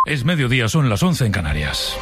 Es mediodía, son las 11 en Canarias.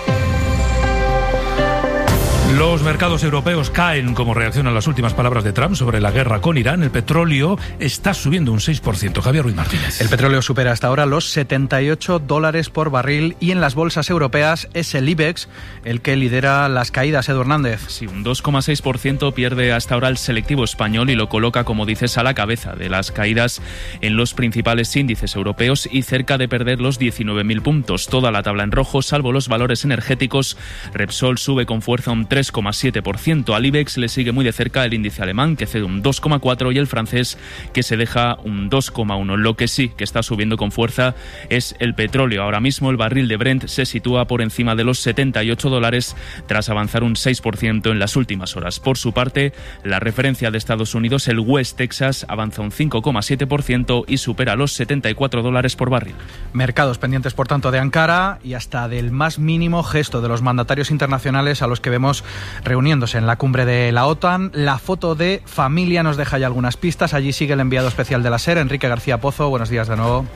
Los mercados europeos caen como reacción a las últimas palabras de Trump sobre la guerra con Irán. El petróleo está subiendo un 6%. Javier Ruiz Martínez. El petróleo supera hasta ahora los $78 por barril y en las bolsas europeas es el IBEX el que lidera las caídas. Edu Hernández. Sí, un 2,6% pierde hasta ahora el selectivo español y lo coloca, como dices, a la cabeza de las caídas en los principales índices europeos y cerca de perder los 19.000 puntos. Toda la tabla en rojo, salvo los valores energéticos. Repsol sube con fuerza un 3,7%. Al IBEX le sigue muy de cerca el índice alemán, que cede un 2,4%, y el francés, que se deja un 2,1%. Lo que sí que está subiendo con fuerza es el petróleo. Ahora mismo el barril de Brent se sitúa por encima de los $78 tras avanzar un 6% en las últimas horas. Por su parte, la referencia de Estados Unidos, el West Texas, avanza un 5,7% y supera los $74 por barril. Mercados pendientes, por tanto, de Ankara y hasta del más mínimo gesto de los mandatarios internacionales a los que vemos reuniéndose en la cumbre de la OTAN. La foto de familia nos deja ya algunas pistas. Allí sigue el enviado especial de la SER, Enrique García Pozo. Buenos días de nuevo.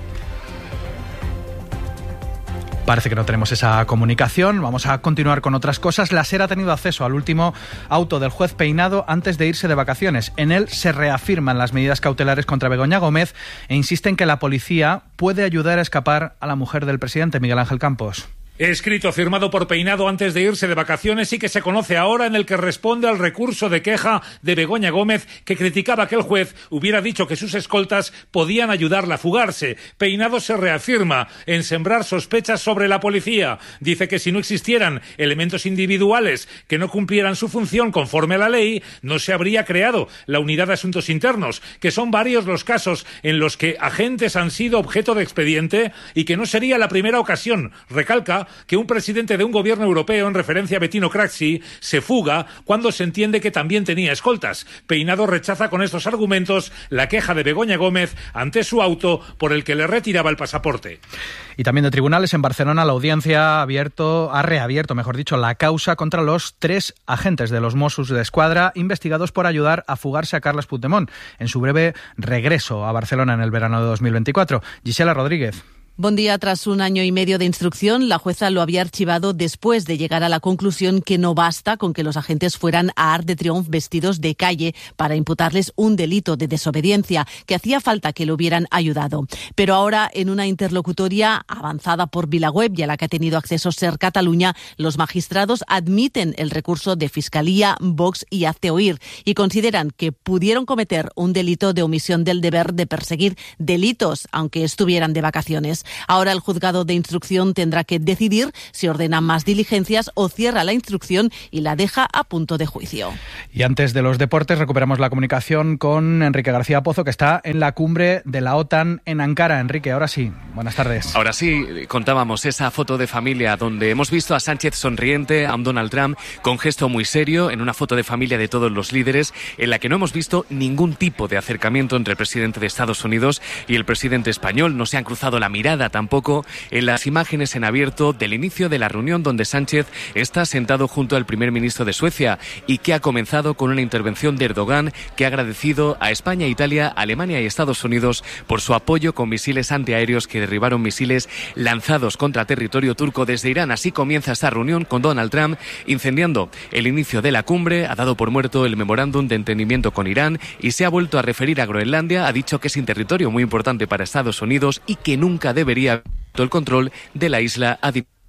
Parece que no tenemos esa comunicación. Vamos a continuar con otras cosas. La SER ha tenido acceso al último auto del juez Peinado antes de irse de vacaciones. En él se reafirman las medidas cautelares contra Begoña Gómez e insisten que la policía puede ayudar a escapar a la mujer del presidente, Miguel Ángel Campos. Escrito firmado por Peinado antes de irse de vacaciones y que se conoce ahora, en el que responde al recurso de queja de Begoña Gómez, que criticaba que el juez hubiera dicho que sus escoltas podían ayudarla a fugarse. Peinado se reafirma en sembrar sospechas sobre la policía. Dice que si no existieran elementos individuales que no cumplieran su función conforme a la ley, no se habría creado la Unidad de Asuntos Internos, que son varios los casos en los que agentes han sido objeto de expediente y que no sería la primera ocasión. Recalca que un presidente de un gobierno europeo, en referencia a Bettino Craxi, se fuga cuando se entiende que también tenía escoltas. Peinado rechaza con estos argumentos la queja de Begoña Gómez ante su auto por el que le retiraba el pasaporte. Y también de tribunales, en Barcelona la audiencia ha reabierto, la causa contra los 3 agentes de los Mossos d'Esquadra investigados por ayudar a fugarse a Carles Puigdemont en su breve regreso a Barcelona en el verano de 2024. Gisela Rodríguez. Buen día. Tras un año y medio de instrucción, la jueza lo había archivado después de llegar a la conclusión que no basta con que los agentes fueran a Arc de Triomphe vestidos de calle para imputarles un delito de desobediencia, que hacía falta que lo hubieran ayudado. Pero ahora, en una interlocutoria avanzada por VilaWeb y a la que ha tenido acceso SER Cataluña, los magistrados admiten el recurso de Fiscalía, Vox y Hazte Oír y consideran que pudieron cometer un delito de omisión del deber de perseguir delitos, aunque estuvieran de vacaciones. Ahora el juzgado de instrucción tendrá que decidir si ordena más diligencias o cierra la instrucción y la deja a punto de juicio. Y antes de los deportes recuperamos la comunicación con Enrique García Pozo, que está en la cumbre de la OTAN en Ankara. Enrique, ahora sí, buenas tardes. Ahora sí, contábamos esa foto de familia donde hemos visto a Sánchez sonriente, a un Donald Trump con gesto muy serio, en una foto de familia de todos los líderes, en la que no hemos visto ningún tipo de acercamiento entre el presidente de Estados Unidos y el presidente español. No se han cruzado la mirada tampoco en las imágenes en abierto del inicio de la reunión, donde Sánchez está sentado junto al primer ministro de Suecia y que ha comenzado con una intervención de Erdogan, que ha agradecido a España, Italia, Alemania y Estados Unidos por su apoyo con misiles antiaéreos que derribaron misiles lanzados contra territorio turco desde Irán. Así comienza esta reunión, con Donald Trump incendiando el inicio de la cumbre. Ha dado por muerto el memorándum de entendimiento con Irán y se ha vuelto a referir a Groenlandia. Ha dicho que es un territorio muy importante para Estados Unidos y que nunca debería haber el control de la isla.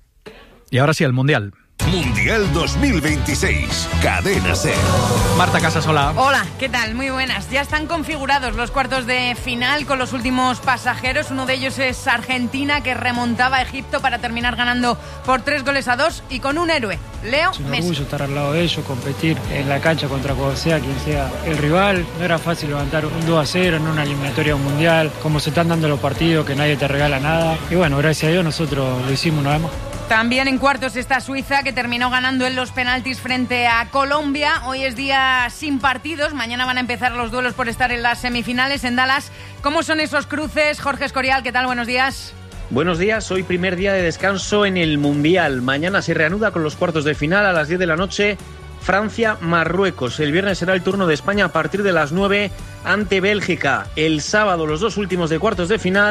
Y ahora sí, el Mundial. Mundial 2026, Cadena SER. Marta Casasola. Hola, ¿qué tal? Muy buenas. Ya están configurados los cuartos de final con los últimos pasajeros. Uno de ellos es Argentina, que remontaba a Egipto para terminar ganando por 3-2 y con un héroe, Leo Messi. Es un orgullo estar al lado de ellos, competir en la cancha contra quien sea el rival. No era fácil levantar un 2-0 en una eliminatoria mundial, como se están dando los partidos, que nadie te regala nada. Y bueno, gracias a Dios nosotros lo hicimos una vez más. También en cuartos está Suiza, que terminó ganando en los penaltis frente a Colombia. Hoy es día sin partidos. Mañana van a empezar los duelos por estar en las semifinales en Dallas. ¿Cómo son esos cruces? Jorge Escorial, ¿qué tal? Buenos días. Buenos días. Hoy primer día de descanso en el Mundial. Mañana se reanuda con los cuartos de final a las 10 de la noche. Francia-Marruecos. El viernes será el turno de España a partir de las 9 ante Bélgica. El sábado los dos últimos de cuartos de final.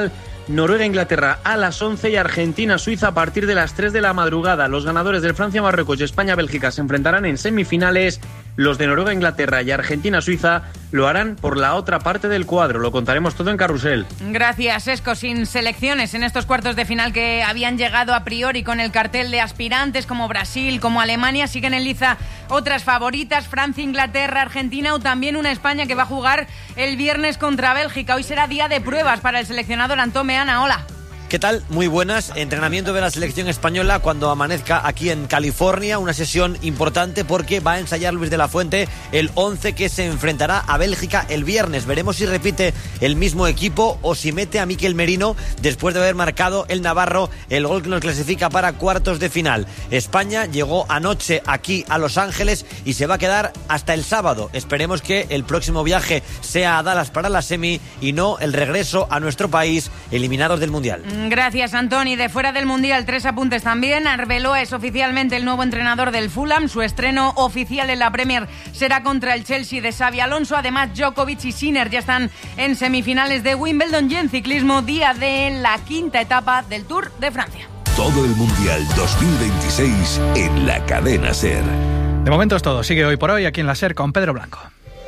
Noruega-Inglaterra a las 11 y Argentina-Suiza a partir de las 3 de la madrugada. Los ganadores del Francia-Marruecos y España-Bélgica se enfrentarán en semifinales. Los de Noruega-Inglaterra y Argentina-Suiza lo harán por la otra parte del cuadro. Lo contaremos todo en Carrusel. Gracias, Esco. Sin selecciones en estos cuartos de final que habían llegado a priori con el cartel de aspirantes como Brasil, como Alemania, siguen en liza otras favoritas, Francia, Inglaterra, Argentina o también una España que va a jugar el viernes contra Bélgica. Hoy será día de pruebas para el seleccionador Antón Meana. Hola. ¿Qué tal? Muy buenas. Entrenamiento de la selección española cuando amanezca aquí en California. Una sesión importante porque va a ensayar Luis de la Fuente el 11 que se enfrentará a Bélgica el viernes. Veremos si repite el mismo equipo o si mete a Mikel Merino después de haber marcado el navarro el gol que nos clasifica para cuartos de final. España llegó anoche aquí a Los Ángeles y se va a quedar hasta el sábado. Esperemos que el próximo viaje sea a Dallas para la semi y no el regreso a nuestro país eliminados del Mundial. Gracias, Antoni. De fuera del Mundial, 3 apuntes también. Arbeloa es oficialmente el nuevo entrenador del Fulham. Su estreno oficial en la Premier será contra el Chelsea de Xabi Alonso. Además, Djokovic y Sinner ya están en semifinales de Wimbledon y en ciclismo, día de la quinta etapa del Tour de Francia. Todo el Mundial 2026 en la cadena SER. De momento es todo. Sigue Hoy por Hoy aquí en la SER con Pedro Blanco.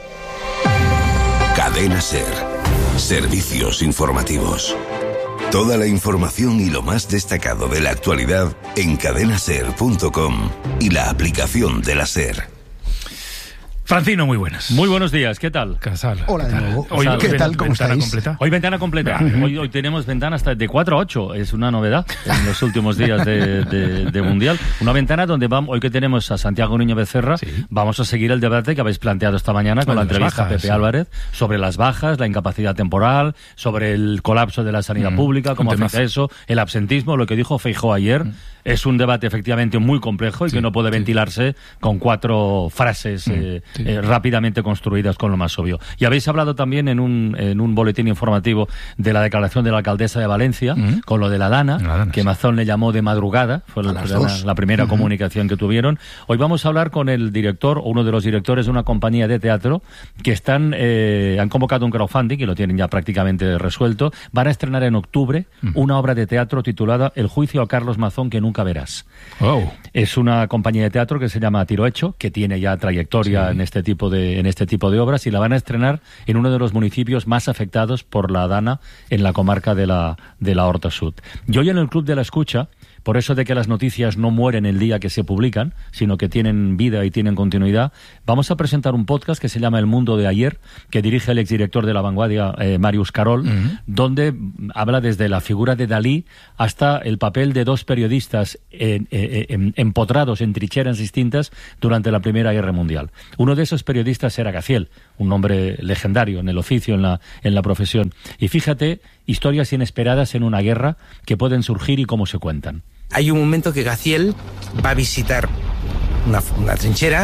Cadena SER. Servicios informativos. Toda la información y lo más destacado de la actualidad en cadenaser.com y la aplicación de la SER. Francino, muy buenas. Muy buenos días, ¿qué tal? Casal. Hola de nuevo. Hoy, ¿Qué tal? ¿Cómo ventana estáis? completa. Hoy ventana completa. Hoy tenemos ventana hasta de 4 a 8. Es una novedad en los últimos días de Mundial. Una ventana donde vamos, hoy que tenemos a Santiago Niño Becerra, vamos a seguir el debate que habéis planteado esta mañana con la entrevista a Pepe Álvarez sobre las bajas, la incapacidad temporal, sobre el colapso de la sanidad pública, cómo afecta eso, el absentismo, lo que dijo Feijóo ayer. Es un debate efectivamente muy complejo y que no puede ventilarse con 4 frases rápidamente construidas con lo más obvio. Y habéis hablado también en un boletín informativo de la declaración de la alcaldesa de Valencia con lo de la Dana, que Mazón le llamó de madrugada, fue la primera comunicación que tuvieron. Hoy vamos a hablar con el director o uno de los directores de una compañía de teatro que han convocado un crowdfunding y lo tienen ya prácticamente resuelto. Van a estrenar en octubre una obra de teatro titulada El juicio a Carlos Mazón que nunca verás. Es una compañía de teatro que se llama Tiro Hecho, que tiene ya trayectoria en este tipo de obras, y la van a estrenar en uno de los municipios más afectados por la Dana en la comarca de la Horta Sud. Y hoy en el Club de la Escucha, por eso de que las noticias no mueren el día que se publican, sino que tienen vida y tienen continuidad, vamos a presentar un podcast que se llama El Mundo de Ayer, que dirige el exdirector de La Vanguardia, Màrius Carol, donde habla desde la figura de Dalí hasta el papel de 2 periodistas empotrados en trincheras distintas durante la Primera Guerra Mundial. Uno de esos periodistas era Gaziel, un hombre legendario en el oficio, en la profesión. Y fíjate, historias inesperadas en una guerra que pueden surgir y cómo se cuentan. Hay un momento que Gaziel va a visitar una trinchera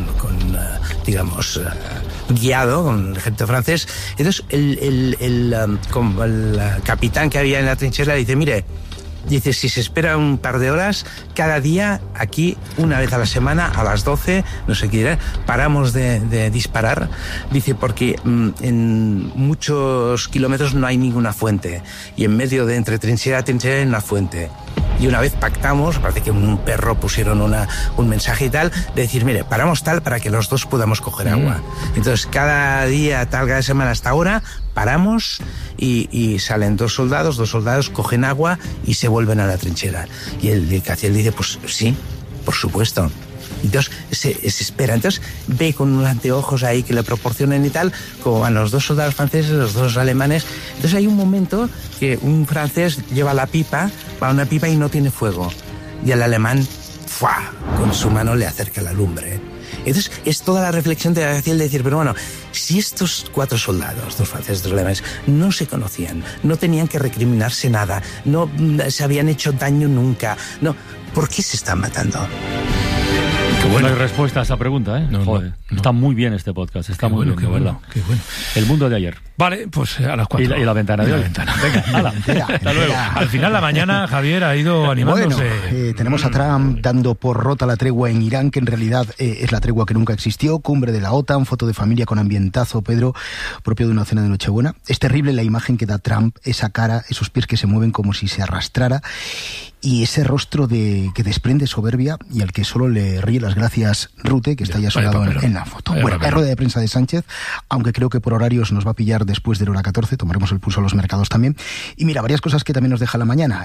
digamos, guiado con el ejército francés. Entonces el capitán que había en la trinchera dice, mire, dice, si se espera un par de horas, cada día aquí, una vez a la semana, a las 12, no sé qué dirá, paramos de disparar. Dice, porque en muchos kilómetros no hay ninguna fuente. Y en medio de entre trinchera a trinchera hay una fuente. Y una vez pactamos, parece que un perro pusieron un mensaje y tal, de decir, mire, paramos tal para que los dos podamos coger agua. Entonces, cada día, cada semana hasta ahora, paramos y salen dos soldados cogen agua y se vuelven a la trinchera. Y el Gaziel dice, pues sí, por supuesto. Entonces se espera, entonces ve con unos anteojos ahí que le proporcionan y tal, como van los 2 soldados franceses, los 2 alemanes. Entonces hay un momento que un francés lleva la pipa, va a una pipa y no tiene fuego, y el alemán ¡fua!, con su mano le acerca la lumbre. Entonces es toda la reflexión de Gaziel de decir, pero bueno, si estos 4 soldados, 2 franceses, 2 alemanes, no se conocían, no tenían que recriminarse nada, no se habían hecho daño nunca, no, ¿por qué se están matando? Qué bueno. No hay respuesta a esa pregunta, ¿eh? Joder, está muy bien este podcast, está muy bien, de verdad. Qué bueno. El Mundo de Ayer. Vale, pues a las 4. Y la ventana de hoy. Venga, hala. Hasta luego. Al final la mañana, Javier, ha ido animándose. Bueno, tenemos a Trump dando por rota la tregua en Irán, que en realidad es la tregua que nunca existió. Cumbre de la OTAN, foto de familia con ambientazo, Pedro, propio de una cena de Nochebuena. Es terrible la imagen que da Trump, esa cara, esos pies que se mueven como si se arrastrara, y ese rostro que desprende soberbia y al que solo le ríe las gracias Rute, que está ya sonado en la foto. Bueno, hay rueda de prensa de Sánchez, aunque creo que por horarios nos va a pillar después de la hora 14, tomaremos el pulso a los mercados también. Y mira, varias cosas que también nos deja la mañana.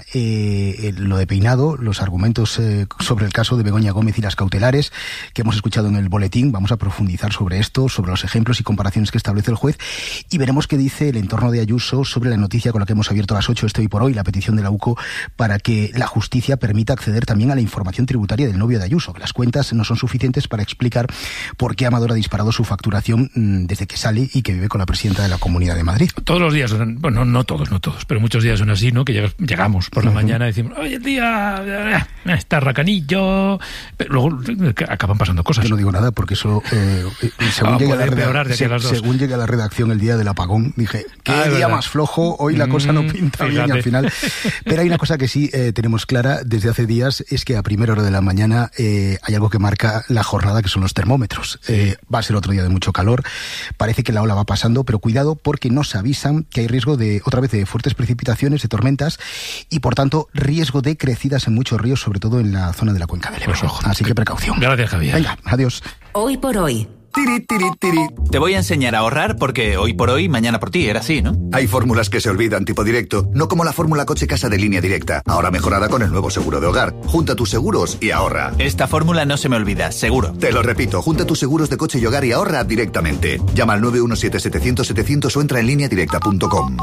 Lo de Peinado, los argumentos sobre el caso de Begoña Gómez y las cautelares que hemos escuchado en el boletín. Vamos a profundizar sobre esto, sobre los ejemplos y comparaciones que establece el juez, y veremos qué dice el entorno de Ayuso sobre la noticia con la que hemos abierto a las 8 Hoy por Hoy, la petición de la UCO para que la justicia permita acceder también a la información tributaria del novio de Ayuso, que las cuentas no son suficientes para explicar por qué Amador ha disparado su facturación desde que sale y que vive con la presidenta de la Comunidad de Madrid. Todos los días, bueno, no todos, pero muchos días son así, ¿no? Que llegamos por la mañana y decimos, oye, el día está racanillo, pero luego acaban pasando cosas. Yo no digo nada porque eso, según llegué a la redacción el día del apagón, dije, qué día más flojo, hoy la cosa no pinta bien al final. Pero hay una cosa que sí tenemos clara desde hace días, es que a primera hora de la mañana hay algo que marca la jornada, que son los termómetros. Va a ser otro día de mucho calor, parece que la ola va pasando, pero cuidado porque nos avisan que hay riesgo de, otra vez, de fuertes precipitaciones, de tormentas, y por tanto riesgo de crecidas en muchos ríos, sobre todo en la zona de la cuenca del Ebro. Así que precaución. Gracias, Javier. Venga, adiós. Hoy por hoy. Tiri, tiri, tiri. Te voy a enseñar a ahorrar porque hoy por hoy, mañana por ti, era así, ¿no? Hay fórmulas que se olvidan tipo directo, no como la fórmula coche-casa de Línea Directa, ahora mejorada con el nuevo seguro de hogar. Junta tus seguros y ahorra. Esta fórmula no se me olvida, seguro. Te lo repito, junta tus seguros de coche y hogar y ahorra directamente. Llama al 917-700-700 o entra en lineadirecta.com.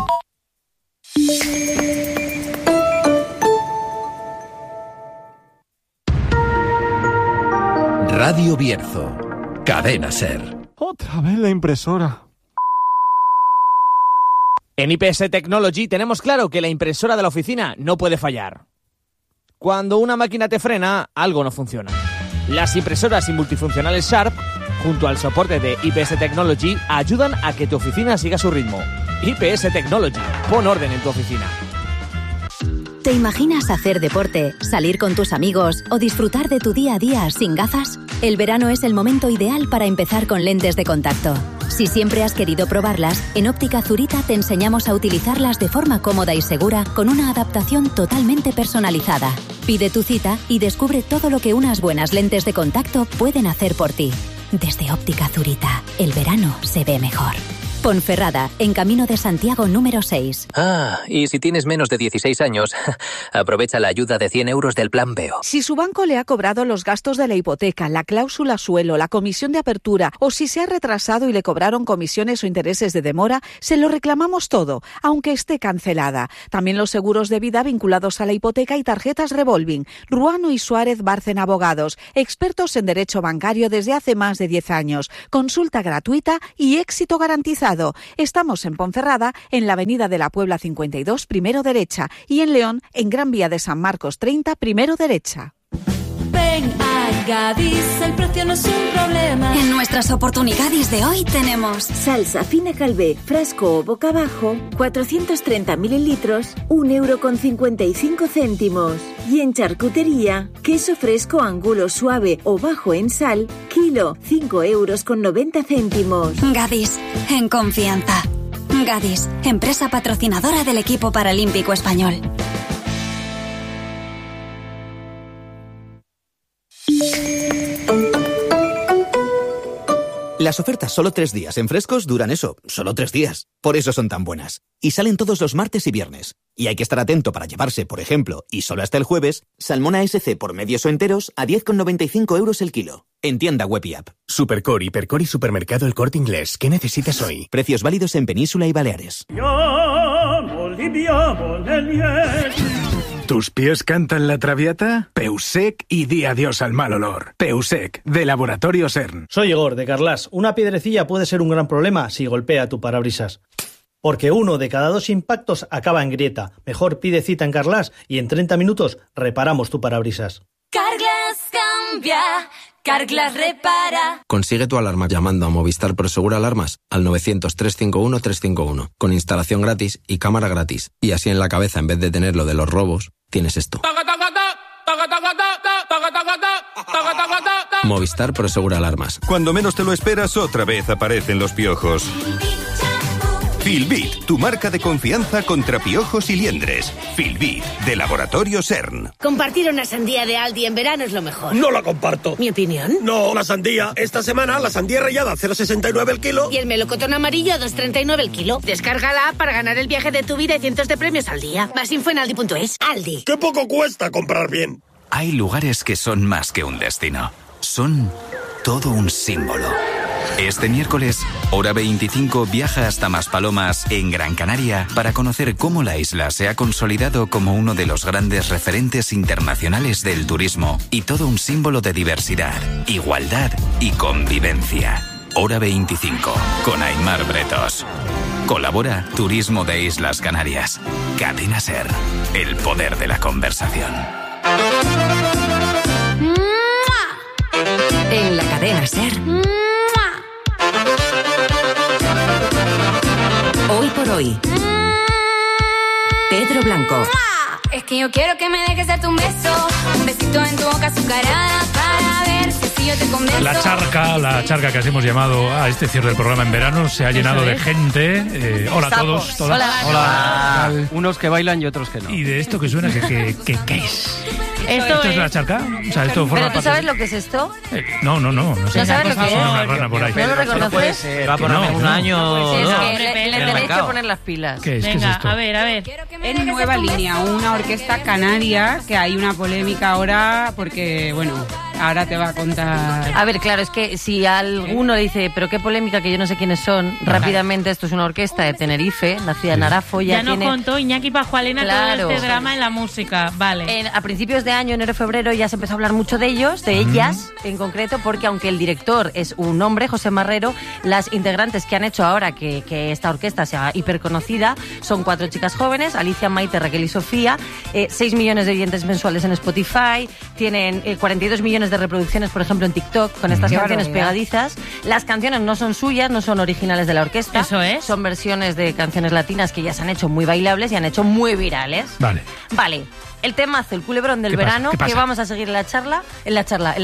Radio Bierzo. Cadena Ser. Otra vez la impresora. En IPS Technology tenemos claro que la impresora de la oficina no puede fallar. Cuando una máquina te frena, algo no funciona. Las impresoras y multifuncionales Sharp, junto al soporte de IPS Technology, ayudan a que tu oficina siga su ritmo. IPS Technology, pon orden en tu oficina. ¿Te imaginas hacer deporte, salir con tus amigos o disfrutar de tu día a día sin gafas? El verano es el momento ideal para empezar con lentes de contacto. Si siempre has querido probarlas, en Óptica Zurita te enseñamos a utilizarlas de forma cómoda y segura con una adaptación totalmente personalizada. Pide tu cita y descubre todo lo que unas buenas lentes de contacto pueden hacer por ti. Desde Óptica Zurita, el verano se ve mejor. Ponferrada, en Camino de Santiago número 6. Y si tienes menos de 16 años, aprovecha la ayuda de 100 euros del Plan Veo. Si su banco le ha cobrado los gastos de la hipoteca, la cláusula suelo, la comisión de apertura, o si se ha retrasado y le cobraron comisiones o intereses de demora, se lo reclamamos todo, aunque esté cancelada. También los seguros de vida vinculados a la hipoteca y tarjetas revolving. Ruano y Suárez Bárcena Abogados, expertos en derecho bancario desde hace más de 10 años. Consulta gratuita y éxito garantizado. Estamos en Ponferrada, en la Avenida de la Puebla 52, primero derecha, y en León, en Gran Vía de San Marcos 30, primero derecha. Ven a Gadis, el precio no es un problema. En nuestras oportunidades de hoy tenemos salsa fina Calvé, frasco o boca abajo, 430 mililitros, 1,55 €. Y en charcutería, queso fresco angulo suave o bajo en sal, kilo, 5,90 €. Gadis, en confianza. Gadis, empresa patrocinadora del equipo paralímpico español. Las ofertas solo 3 días en Frescos duran eso, solo 3 días. Por eso son tan buenas. Y salen todos los martes y viernes. Y hay que estar atento para llevarse, por ejemplo, y solo hasta el jueves, salmón ASC por medios o enteros a 10,95 € el kilo. En tienda web y app. Supercor, Hipercor y Supermercado El Corte Inglés. ¿Qué necesitas hoy? Precios válidos en Península y Baleares. ¿Tus pies cantan la Traviata? Peusec y di adiós al mal olor. Peusec, de Laboratorio CERN. Soy Igor, de Carlas. Una piedrecilla puede ser un gran problema si golpea tu parabrisas. Porque 1 de cada 2 impactos acaba en grieta. Mejor pide cita en Carlas y en 30 minutos reparamos tu parabrisas. Carglass cambia, Carglass repara. Consigue tu alarma llamando a Movistar Prosegur Alarmas al 900-351-351, con instalación gratis y cámara gratis. Y así en la cabeza, en vez de tener lo de los robos, tienes esto. Movistar Prosegur Alarmas. Cuando menos te lo esperas, otra vez aparecen los piojos. Filbit, tu marca de confianza contra piojos y liendres. Filbit, de Laboratorio CERN. Compartir una sandía de Aldi en verano es lo mejor. No la comparto. ¿Mi opinión? No, la sandía. Esta semana la sandía rallada 0,69 el kilo. Y el melocotón amarillo 2,39 el kilo. Descarga la app para ganar el viaje de tu vida y cientos de premios al día. Más info en aldi.es. Aldi. ¡Qué poco cuesta comprar bien! Hay lugares que son más que un destino. Son todo un símbolo. Este miércoles, Hora 25 viaja hasta Maspalomas, en Gran Canaria, para conocer cómo la isla se ha consolidado como uno de los grandes referentes internacionales del turismo y todo un símbolo de diversidad, igualdad y convivencia. Hora 25, con Aimar Bretos. Colabora Turismo de Islas Canarias. Cadena SER, el poder de la conversación. En la cadena SER. Hoy por hoy. Pedro Blanco. Es que yo quiero que me dejes darte un beso, un besito en tu boca azucarada para ver si yo te convenzo. La charca que así hemos llamado a este cierre del programa en verano se ha llenado de gente. Hola a todos, todas. Hola. Unos que bailan y otros que no. ¿Y de esto que suena? ¿Qué es? ¿Esto es la charca? O sea, esto forma ¿Pero tú sabes lo que es esto? No sé. ¿No sabes lo que es? Una rana por ahí. ¿No lo reconoces? Va por un año. Es que le tenéis que poner las pilas. ¿Qué es? Venga, ¿qué es esto? a ver. Es Nueva Línea, una orquesta canaria que hay una polémica ahora porque, bueno, ahora te va a contar. A ver, claro, es que si alguno le dice, pero qué polémica, que yo no sé quiénes son, rápidamente esto es una orquesta de Tenerife, nacida en Arafo. Ya nos contó Iñaki Pajualena todo este drama en la música, vale. A principios de año, enero-febrero, ya se empezó a hablar mucho de ellos, de ellas en concreto, porque aunque el director es un hombre, José Marrero, las integrantes que han hecho ahora que esta orquesta sea hiperconocida son 4 chicas jóvenes, Alicia, Maite, Raquel y Sofía, 6 millones de oyentes mensuales en Spotify, tienen 42 millones de reproducciones, por ejemplo, en TikTok, con estas canciones pegadizas. Las canciones no son suyas, no son originales de la orquesta. Eso es. Son versiones de canciones latinas que ya se han hecho muy bailables y han hecho muy virales. Vale. El temazo, el culebrón del verano, que vamos a seguir en la charla y en la charca.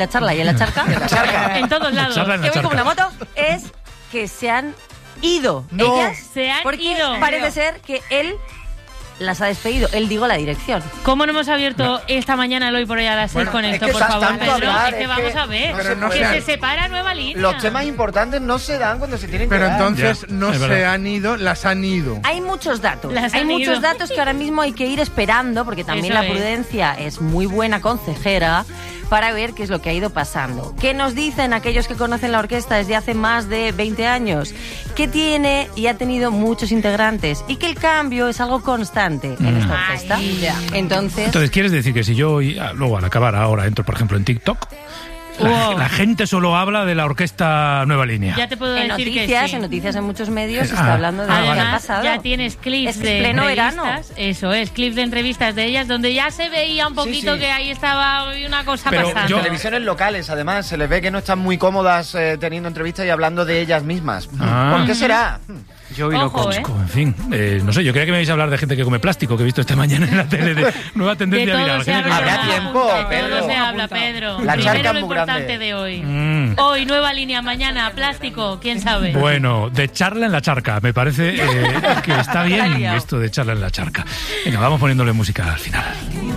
En todos lados. Que voy como una moto, es que se han ido. Ellas se han ido. Parece ser que él las ha despedido. Él, digo, la dirección. ¿Cómo no hemos abierto esta mañana el Hoy por Hoy a las 6 con esto, por favor, Pedro? Es que vamos a ver. Que se separa Nueva Línea. Los temas importantes no se dan cuando se tienen que dar. Pero entonces no se han ido, las han ido. Hay muchos datos. Muchos datos que ahora mismo hay que ir esperando, porque también la prudencia es muy buena consejera, para ver qué es lo que ha ido pasando. ¿Qué nos dicen aquellos que conocen la orquesta desde hace más de 20 años? Que tiene y ha tenido muchos integrantes y que el cambio es algo constante en esta orquesta. Entonces, ¿quieres decir que si yo luego al acabar ahora entro, por ejemplo, en TikTok, la gente solo habla de la orquesta Nueva Línea? Ya te puedo decir noticias, que sí. En noticias en muchos medios se está hablando de lo que ha pasado. Ya tienes clips de pleno entrevistas. Verano. Eso es, clips de entrevistas de ellas donde ya se veía un poquito que ahí estaba una cosa pasando. En televisiones locales, además, se les ve que no están muy cómodas teniendo entrevistas y hablando de ellas mismas. ¿Por qué será? Yo vi en fin, no sé, yo creía que me ibais a hablar de gente que come plástico, que he visto esta mañana en la tele, de nueva tendencia viral. Habrá tiempo, Pedro. De todo se habla, Pedro. La charca es muy importante grande. de hoy. Hoy, Nueva Línea, mañana, plástico, quién sabe. Bueno, de charla en la charca, me parece que está bien esto de charla en la charca. Venga, vamos poniéndole música al final.